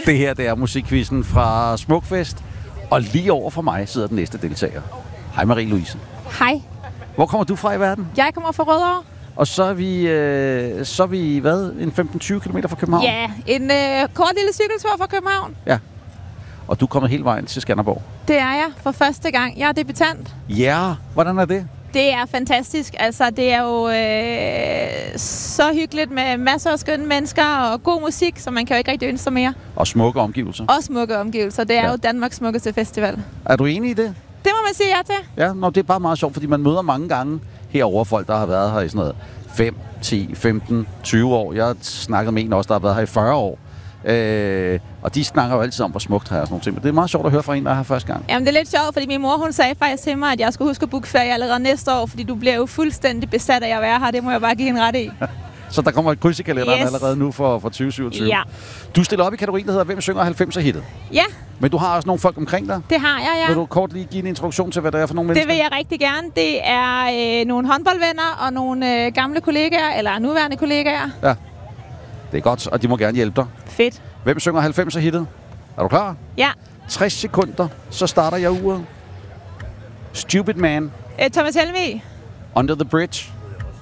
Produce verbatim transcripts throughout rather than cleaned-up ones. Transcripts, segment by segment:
Det her, det er musikquizzen fra Smukfest. Og lige over for mig sidder den næste deltager. Hej Marie-Louise. Hej. Hvor kommer du fra i verden? Jeg kommer fra Rødovre. Og så er vi, øh, så er vi hvad, en femten til tyve kilometer fra København? Ja, en øh, kort lille cykeltur fra København. Ja. Og du er kommet hele vejen til Skanderborg? Det er jeg for første gang. Jeg er debutant. Ja, hvordan er det? Det er fantastisk. Altså, det er jo øh, så hyggeligt med masser af skønne mennesker og god musik, så man kan jo ikke rigtig ønske sig mere. Og smukke omgivelser. Og smukke omgivelser. Det er ja. jo Danmarks smukkeste festival. Er du enig i det? Det må man sige ja til. Ja, nå, det er bare meget sjovt, fordi man møder mange gange herovre folk, der har været her i sådan noget fem, ti, femten, tyve år. Jeg har snakket med en også, der har været her i fyrre år. Øh, og de snakker jo altid om, hvor smukt her er sådan nogle ting. Men det er meget sjovt at høre fra en, der er her første gang. Jamen, det er lidt sjovt, fordi min mor, hun sagde faktisk til mig, at jeg skulle huske at booke ferie allerede næste år, fordi du bliver jo fuldstændig besat af at være her. Det må jeg bare give hende ret i. Så der kommer et kryds i kalenderen yes. allerede nu for, for tyve syvogtyve. Ja. Du stiller op i kategorien, der hedder Hvem synger halvfemser-hittet? Ja. Men du har også nogle folk omkring dig? Det har jeg, ja. Vil du kort lige give en introduktion til, hvad det er for nogle mennesker? Det vil jeg rigtig gerne. Det er øh, nogle håndboldvenner og nogle øh, gamle kollegaer, eller nuværende kollegaer. Ja, det er godt, og de må gerne hjælpe dig. Fedt. Hvem synger halvfemser-hittet? Er du klar? Ja. tres sekunder, så starter jeg uret. Stupid Man. Øh, Thomas Helmig. Under the Bridge.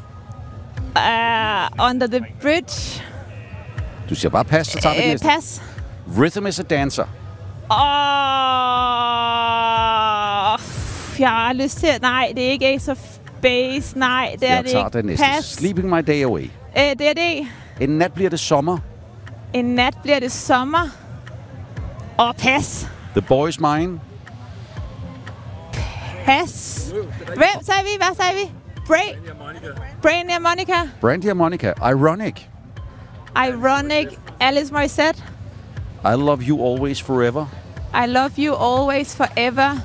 Uh, under the Bridge. Du siger bare pas, så tager vi øh, det næste. Pas. Rhythm is a Dancer. Åh, oh, jeg har lyst til... Nej, det er ikke Ace of Base. Nej, det er jeg det tager ikke. det næste. Pas. Sleeping My Day Away. Øh, det er det. En nat bliver det sommer. En nat bliver det sommer. Og pas. The Boy's Mine. Pas. Hvem sagde vi? Hvad sagde vi? Bra- Brandy og Monica. Brandy og Monica. Ironic. Ironic. Alice Morissette. I Love You Always Forever. I love you always forever.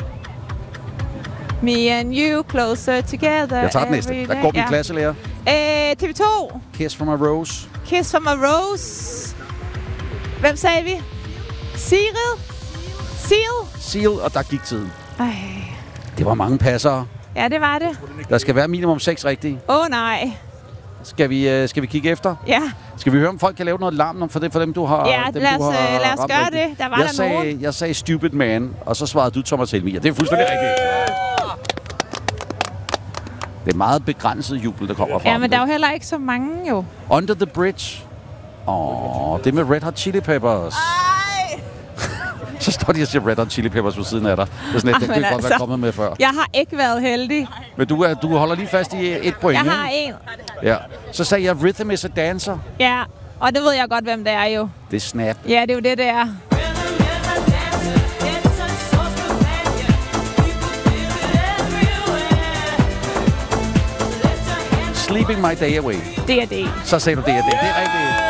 Me and you closer together. Jeg tager den næste. Der går min ja. klasselærer. Øh, T V to. Kiss from a Rose. Kiss from a Rose. Hvem sagde vi? Sigrid? Seal? Seal, og der gik tiden. Ej. Det var mange passere. Ja, det var det. Der skal være minimum seks rigtige. Åh, oh, nej. Skal vi, uh, skal vi kigge efter? Ja. Skal vi høre, om folk kan lave noget larm for, det, for dem, du har Ja, dem, lad os, du har lad os ramt gøre rigtigt? det. Der var jeg der sagde, nogen. Jeg sagde Stupid Man, og så svarede du Thomas Helmig. Det er fuldstændig yeah! rigtigt. Det er meget begrænset jubel, der kommer fra. Ja, men der er jo heller ikke så mange, jo. Under the Bridge. Åh, det med Red Hot Chili Peppers. Ej! Så står de og siger Red Hot Chili Peppers ved siden af dig. Det er sådan lidt, det kunne godt være kommet med før. Jeg har ikke været heldig. Men du, er, du holder lige fast i et point, Jeg har ikke? en. Ja. Så sagde jeg Rhythm is a Dancer. Ja, og det ved jeg godt, hvem det er jo. Det er Snap. Ja, det er jo det, det er. Sleeping My Day Away. Det er det. Så sagde du det er det. Det er rigtigt.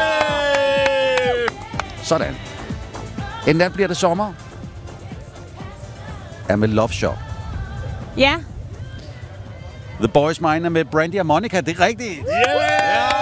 Sådan. En nat bliver det sommer. Er med Love Shop. Ja. The Boys Mine er med Brandy og Monica. Det er rigtigt. Yeah!